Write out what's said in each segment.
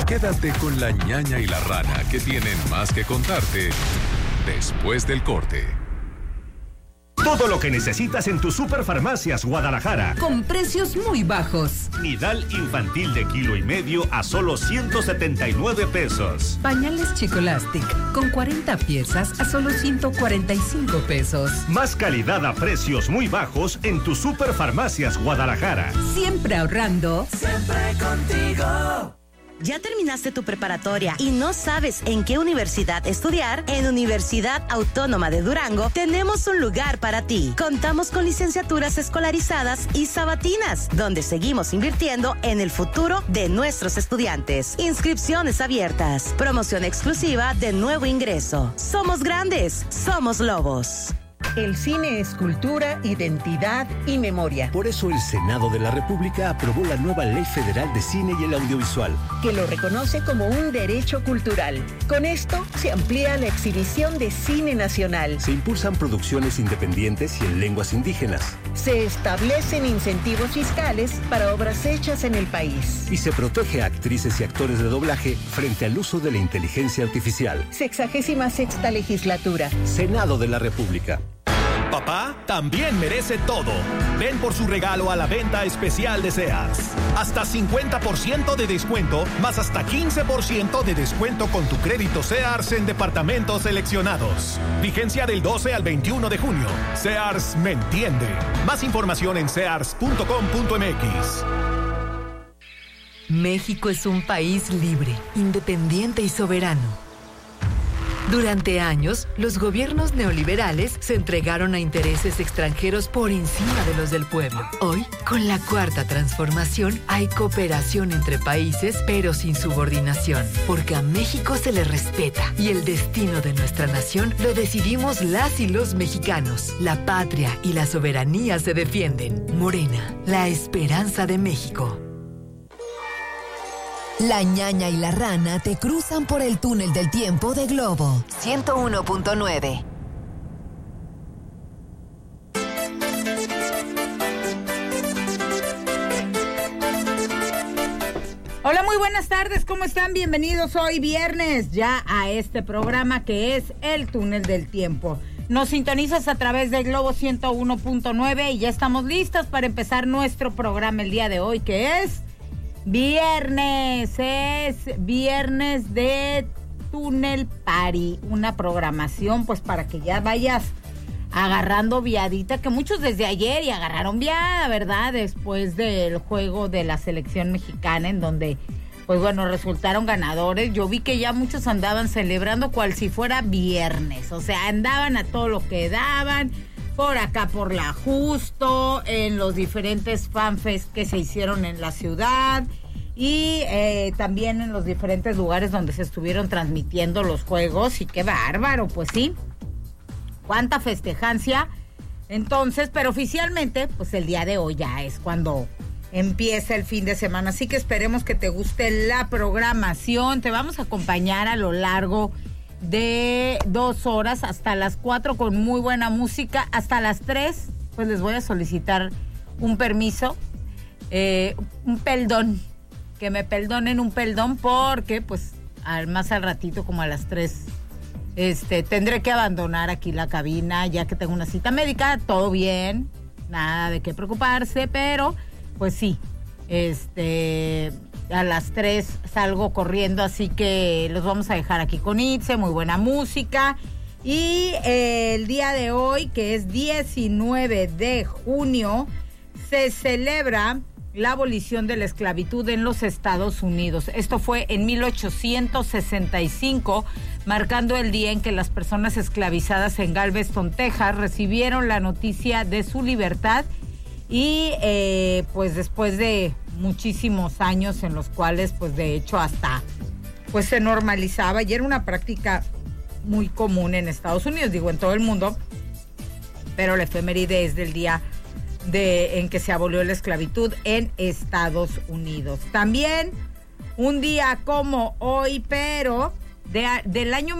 Quédate con la ñaña y la rana, que tienen más que contarte después del corte. Todo lo que necesitas en tus Superfarmacias Guadalajara. Con precios muy bajos. Nidal infantil de 1,5 kilos a solo 179 pesos. Pañales Chicolastic con 40 piezas a solo 145 pesos. Más calidad a precios muy bajos en tus Superfarmacias Guadalajara. Siempre ahorrando. Siempre contigo. ¿Ya terminaste tu preparatoria y no sabes en qué universidad estudiar? En Universidad Autónoma de Durango tenemos un lugar para ti. Contamos con licenciaturas escolarizadas y sabatinas, donde seguimos invirtiendo en el futuro de nuestros estudiantes. Inscripciones abiertas. Promoción exclusiva de nuevo ingreso. Somos grandes, somos lobos. El cine es cultura, identidad y memoria. Por eso el Senado de la República aprobó la nueva Ley Federal de Cine y el Audiovisual, que lo reconoce como un derecho cultural. Con esto se amplía la exhibición de cine nacional. Se impulsan producciones independientes y en lenguas indígenas. Se establecen incentivos fiscales para obras hechas en el país. Y se protege a actrices y actores de doblaje frente al uso de la inteligencia artificial. 66ª legislatura. Senado de la República. Papá también merece todo. Ven por su regalo a la venta especial de Sears. Hasta 50% de descuento, más hasta 15% de descuento con tu crédito Sears en departamentos seleccionados. Vigencia del 12 al 21 de junio. Sears me entiende. Más información en sears.com.mx. México es un país libre, independiente y soberano. Durante años, los gobiernos neoliberales se entregaron a intereses extranjeros por encima de los del pueblo. Hoy, con la Cuarta Transformación, hay cooperación entre países, pero sin subordinación, porque a México se le respeta y el destino de nuestra nación lo decidimos las y los mexicanos. La patria y la soberanía se defienden. Morena, la esperanza de México. La ñaña y la rana te cruzan por el túnel del tiempo de Globo 101.9. Hola, muy buenas tardes, ¿cómo están? Bienvenidos hoy viernes ya a este programa que es El Túnel del Tiempo. Nos sintonizas a través de Globo 101.9 y ya estamos listas para empezar nuestro programa el día de hoy, que es viernes de Túnel Party, una programación pues para que ya vayas agarrando viadita, que muchos desde ayer y agarraron viada, ¿verdad? Después del juego de la selección mexicana en donde pues bueno, resultaron ganadores. Yo vi que ya muchos andaban celebrando cual si fuera viernes, o sea, andaban a todo lo que daban, por acá por la Justo, en los diferentes fanfests que se hicieron en la ciudad y también en los diferentes lugares donde se estuvieron transmitiendo los juegos. Y qué bárbaro, pues sí, cuánta festejancia. Entonces, pero oficialmente, pues el día de hoy ya es cuando empieza el fin de semana, así que esperemos que te guste la programación. Te vamos a acompañar a lo largo de 2 horas hasta las 4 con muy buena música. Hasta las 3 pues les voy a solicitar un permiso, un perdón, que me perdonen un perdón, porque pues más al ratito, como a las 3 tendré que abandonar aquí la cabina, ya que tengo una cita médica. Todo bien, nada de qué preocuparse, pero pues sí, a las 3 salgo corriendo, así que los vamos a dejar aquí con Itze, muy buena música. Y el día de hoy, que es 19 de junio, se celebra la abolición de la esclavitud en los Estados Unidos. Esto fue en 1865, marcando el día en que las personas esclavizadas en Galveston, Texas, recibieron la noticia de su libertad. Y pues después de muchísimos años en los cuales pues de hecho hasta pues se normalizaba y era una práctica muy común en Estados Unidos, digo en todo el mundo, pero la efeméride es del día en que se abolió la esclavitud en Estados Unidos. También un día como hoy, pero del año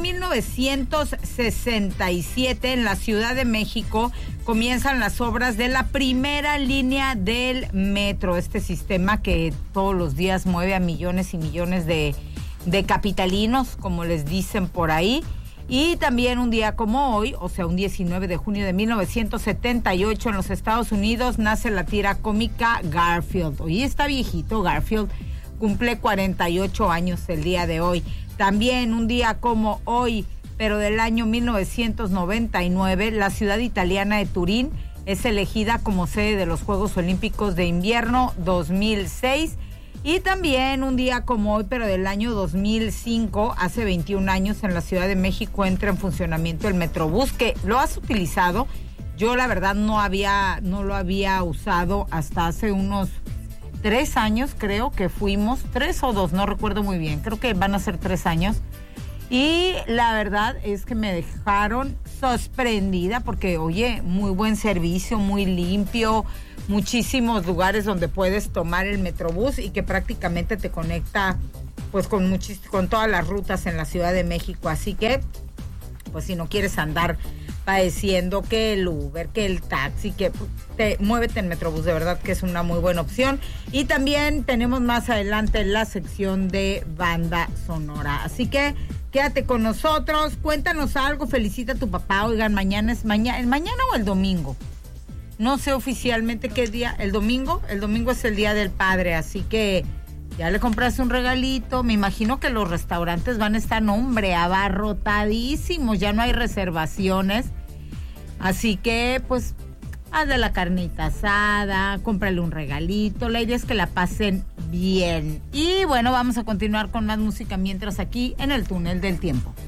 1967, en la Ciudad de México comienzan las obras de la primera línea del metro, este sistema que todos los días mueve a millones y millones de de capitalinos, como les dicen por ahí. Y también un día como hoy, o sea, un 19 de junio de 1978, en los Estados Unidos nace la tira cómica Garfield. Hoy está viejito Garfield, cumple 48 años el día de hoy. También un día como hoy, pero del año 1999, la ciudad italiana de Turín es elegida como sede de los Juegos Olímpicos de Invierno 2006. Y también un día como hoy, pero del año 2005, hace 21 años, en la Ciudad de México entra en funcionamiento el Metrobús, que lo has utilizado. Yo la verdad no lo había usado hasta hace unos 3 años, creo que fuimos, 3 o 2, no recuerdo muy bien, creo que van a ser 3 años. Y la verdad es que me dejaron sorprendida porque, oye, muy buen servicio, muy limpio, muchísimos lugares donde puedes tomar el Metrobús y que prácticamente te conecta pues con todas las rutas en la Ciudad de México. Así que, pues si no quieres andar padeciendo que el Uber, que el taxi, que muévete en Metrobús, de verdad que es una muy buena opción. Y también tenemos más adelante la sección de banda sonora. Así que quédate con nosotros, cuéntanos algo, felicita a tu papá. Oigan, mañana o el domingo. No sé oficialmente qué día, el domingo es el Día del Padre, así que ya le compraste un regalito. Me imagino que los restaurantes van a estar, hombre, abarrotadísimos, ya no hay reservaciones. Así que, pues, hazle la carnita asada, cómprale un regalito. La idea es que la pasen bien. Y bueno, vamos a continuar con más música mientras aquí en el Túnel del Tiempo.